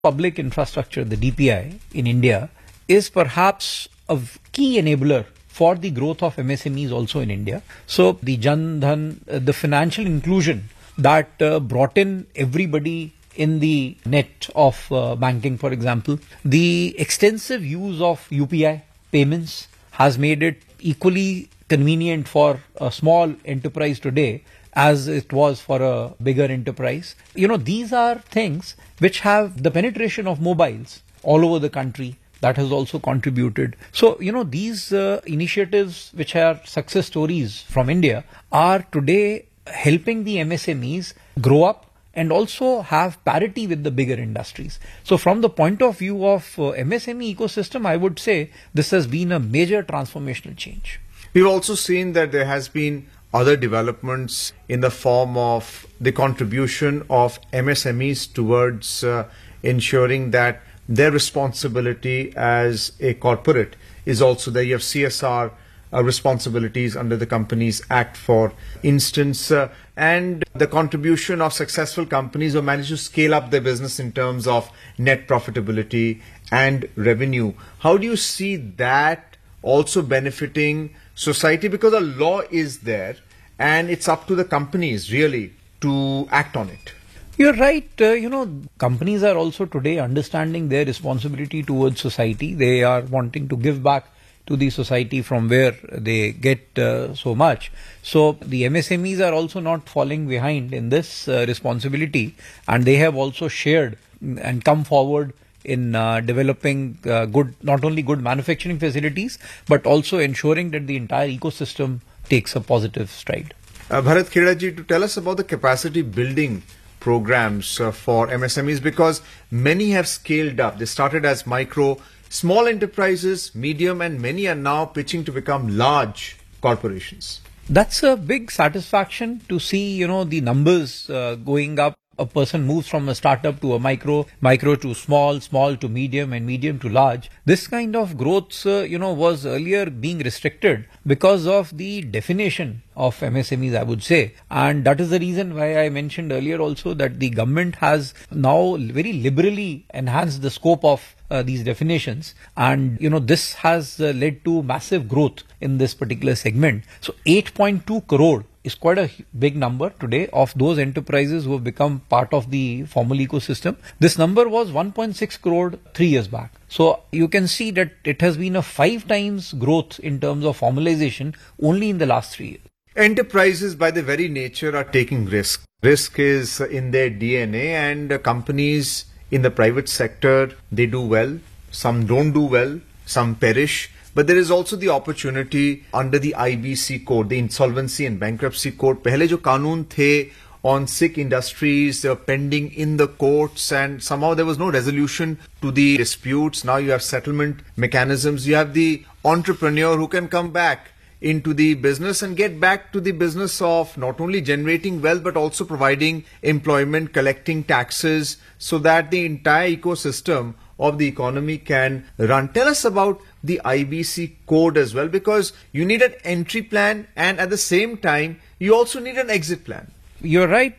public infrastructure, the DPI in India, is perhaps a key enabler for the growth of MSMEs also in India. So the Jan Dhan, the financial inclusion that brought in everybody in the net of banking, for example, the extensive use of UPI payments has made it equally convenient for a small enterprise today as it was for a bigger enterprise. These are things which have the penetration of mobiles all over the country that has also contributed. So, these initiatives which are success stories from India are today helping the MSMEs grow up and also have parity with the bigger industries. So from the point of view of MSME ecosystem, I would say this has been a major transformational change. We've also seen that there has been other developments in the form of the contribution of MSMEs towards ensuring that their responsibility as a corporate is also there. You have CSR responsibilities under the Companies Act, for instance, and the contribution of successful companies who manage to scale up their business in terms of net profitability and revenue. How do you see that also benefiting society? Because a law is there and it's up to the companies really to act on it. You're right. Companies are also today understanding their responsibility towards society. They are wanting to give back to the society from where they get so much. So the MSMEs are also not falling behind in this responsibility, and they have also shared and come forward in developing not only good manufacturing facilities, but also ensuring that the entire ecosystem takes a positive stride. Bharat Kheda ji, to tell us about the capacity building programs for MSMEs, because many have scaled up. They started as small enterprises, medium, and many are now pitching to become large corporations. That's a big satisfaction to see, the numbers going up. A person moves from a startup to a micro to small to medium, and medium to large. This kind of growth, was earlier being restricted because of the definition of MSMEs, I would say. And that is the reason why I mentioned earlier also that the government has now very liberally enhanced the scope of these definitions. And, this has led to massive growth in this particular segment. So 8.2 crore is quite a big number today of those enterprises who have become part of the formal ecosystem. This number was 1.6 crore 3 years back. So you can see that it has been a 5 times growth in terms of formalization only in the last 3 years. Enterprises by their very nature are taking risk. Risk is in their DNA, and companies in the private sector, they do well. Some don't do well. Some perish. But there is also the opportunity under the IBC code, the Insolvency and Bankruptcy Code. Pehle jo kanun the on sick industries, they were pending in the courts, and somehow there was no resolution to the disputes. Now you have settlement mechanisms. You have the entrepreneur who can come back into the business and get back to the business of not only generating wealth but also providing employment, collecting taxes, so that the entire ecosystem of the economy can run. Tell us about the IBC code as well, because you need an entry plan and at the same time you also need an exit plan. You're right.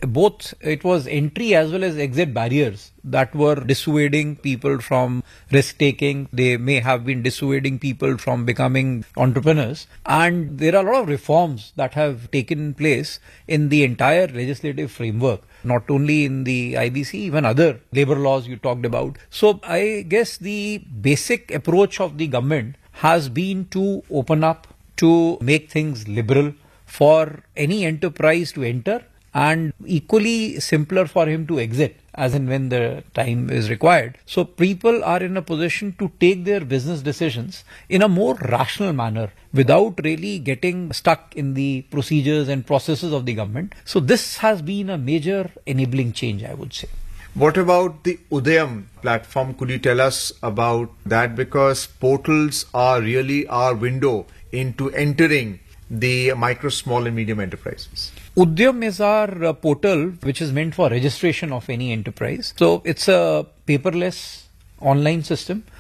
It was entry as well as exit barriers that were dissuading people from risk taking. They may have been dissuading people from becoming entrepreneurs. And there are a lot of reforms that have taken place in the entire legislative framework, not only in the IBC, even other labor laws you talked about. So I guess the basic approach of the government has been to open up, to make things liberal for any enterprise to enter, and equally simpler for him to exit as and when the time is required. So people are in a position to take their business decisions in a more rational manner without really getting stuck in the procedures and processes of the government. So this has been a major enabling change, I would say. What about the Udyam platform? Could you tell us about that? Because portals are really our window into entering the micro, small and medium enterprises. Udyam is our portal which is meant for registration of any enterprise. So it's a paperless online system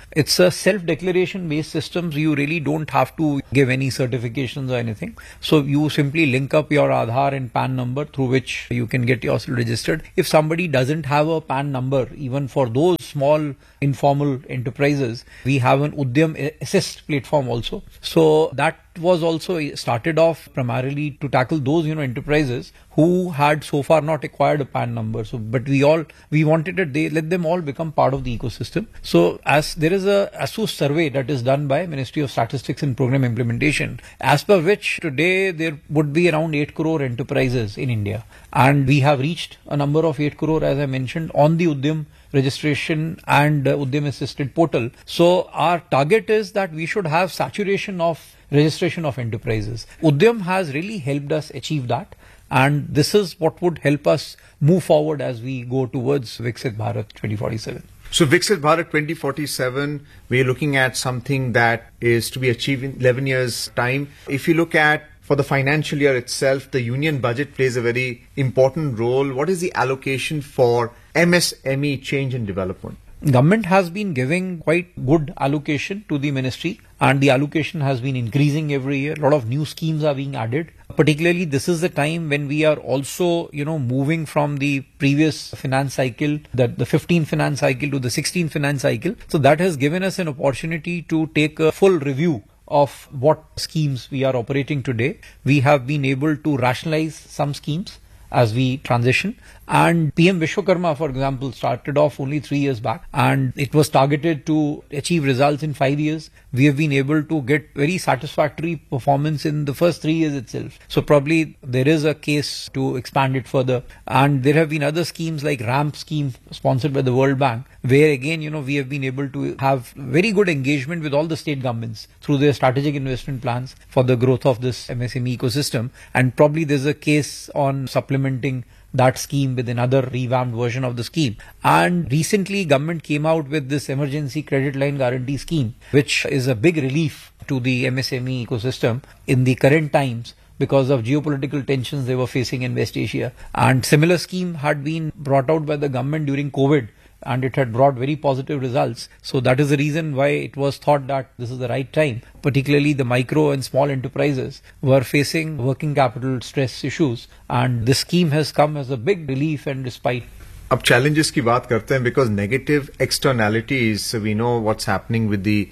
It's a self-declaration based system. So you really don't have to give any certifications or anything. So you simply link up your Aadhaar and PAN number through which you can get yourself registered. If somebody doesn't have a PAN number, even for those small informal enterprises, we have an Udyam Assist platform also. So that was also started off primarily to tackle those enterprises who had so far not acquired a PAN number. So, but we wanted it. They let them all become part of the ecosystem. So, as there is a ASUS survey that is done by Ministry of Statistics and Program Implementation, as per which today there would be around 8 crore enterprises in India, and we have reached a number of 8 crore, as I mentioned, on the Udyam registration and Udyam assisted portal. So our target is that we should have saturation of registration of enterprises. Udyam has really helped us achieve that, and this is what would help us move forward as we go towards Viksit Bharat 2047. So Viksit Bharat 2047, we're looking at something that is to be achieved in 11 years' time. If you look at for the financial year itself, the union budget plays a very important role. What is the allocation for MSME change and development? Government has been giving quite good allocation to the ministry, and the allocation has been increasing every year. A lot of new schemes are being added. Particularly, this is the time when we are also, moving from the previous finance cycle, the 15th finance cycle to the 16th finance cycle. So that has given us an opportunity to take a full review of what schemes we are operating today. We have been able to rationalize some schemes as we transition, and PM Vishwakarma, for example, started off only 3 years back, and it was targeted to achieve results in 5 years. We have been able to get very satisfactory performance in the first 3 years itself. So probably there is a case to expand it further. And there have been other schemes like RAMP scheme sponsored by the World Bank, where again, we have been able to have very good engagement with all the state governments through their strategic investment plans for the growth of this MSME ecosystem. And probably there's a case on supplementing that scheme with another revamped version of the scheme. And recently government came out with this emergency credit line guarantee scheme, which is a big relief to the MSME ecosystem in the current times because of geopolitical tensions they were facing in West Asia. And similar scheme had been brought out by the government during COVID, and it had brought very positive results. So that is the reason why it was thought that this is the right time. Particularly the micro and small enterprises were facing working capital stress issues, and this scheme has come as a big relief and respite. अब challenges की बात करते हैं, because negative externalities, we know what's happening with the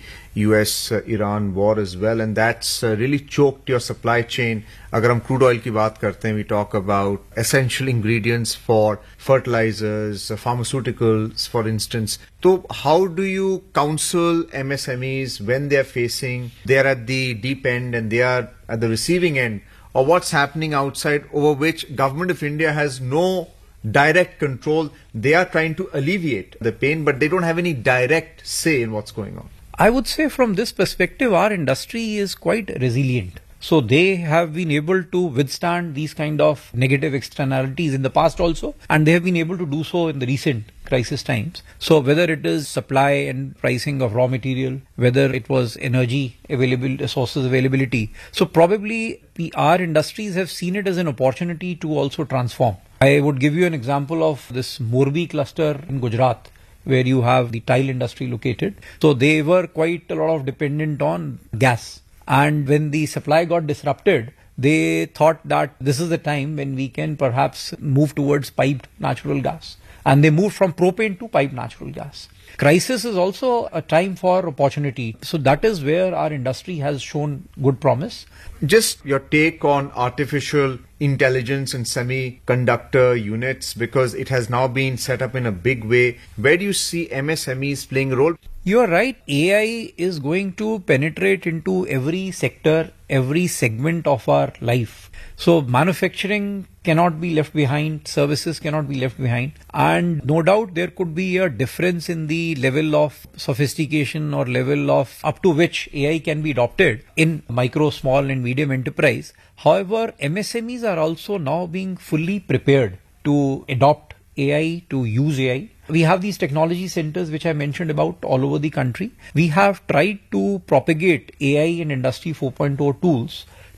US-Iran war as well, and that's really choked your supply chain. अगर हम crude oil की बात करते हैं, we talk about essential ingredients for fertilizers, pharmaceuticals, for instance. So how do you counsel MSMEs when they're at the deep end and they are at the receiving end, or what's happening outside over which Government of India has no direct control? They are trying to alleviate the pain, but they don't have any direct say in what's going on. I would say from this perspective, our industry is quite resilient. So they have been able to withstand these kind of negative externalities in the past also, and they have been able to do so in the recent crisis times. So whether it is supply and pricing of raw material, whether it was energy sources availability. So probably our industries have seen it as an opportunity to also transform. I would give you an example of this Morbi cluster in Gujarat, where you have the tile industry located. So they were quite a lot of dependent on gas. And when the supply got disrupted, they thought that this is the time when we can perhaps move towards piped natural gas. And they moved from propane to piped natural gas. Crisis is also a time for opportunity. So that is where our industry has shown good promise. Just your take on artificial intelligence and semiconductor units, because it has now been set up in a big way. Where do you see MSMEs playing a role? You are right. AI is going to penetrate into every sector, every segment of our life. So manufacturing cannot be left behind, services cannot be left behind, and no doubt there could be a difference in the level of sophistication or level of up to which AI can be adopted in micro, small and medium enterprise. However, MSMEs are also now being fully prepared to adopt AI, to use AI. We have these technology centers which I mentioned about all over the country. We have tried to propagate AI and Industry 4.0 tools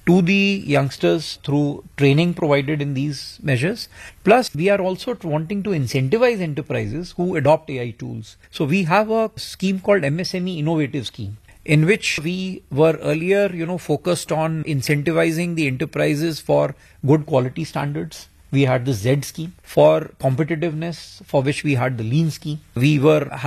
to the youngsters through training provided in these measures. Plus, we are also wanting to incentivize enterprises who adopt AI tools. So we have a scheme called MSME Innovative Scheme, in which we were earlier, focused on incentivizing the enterprises for good quality standards. We had the Z scheme for competitiveness, for which we had the lean scheme. We were